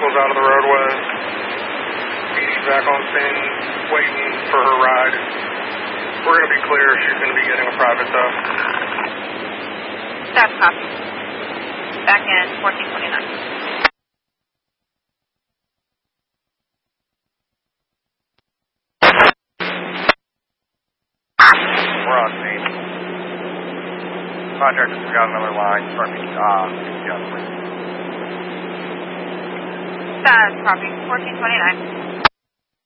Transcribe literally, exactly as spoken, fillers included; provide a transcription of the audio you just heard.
vehicles out of the roadway. Edie's back on scene, waiting for her ride. We're going to be clear. She's going to be getting a private though. That's copy. Back in fourteen twenty-nine. We're on scene. Contractor just got another line. Starting, uh, yeah, please. That's copy. fourteen twenty-nine.